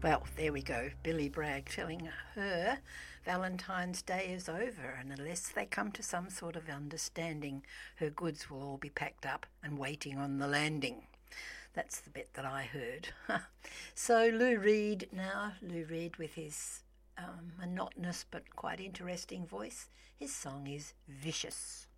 Well, there we go. Billy Bragg telling her Valentine's Day is over, and unless they come to some sort of understanding, her goods will all be packed up and waiting on the landing. That's the bit that I heard. So Lou Reed now, Lou Reed with his monotonous but quite interesting voice. His song is Vicious.